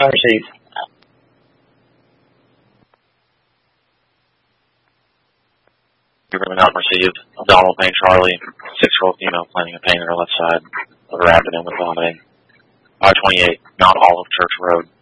I received. Agreement not received. Donald Payne Charlie, 6-year-old female planning a pain in her left side of her abdomen with vomiting. I-28, Mount Olive Church Road.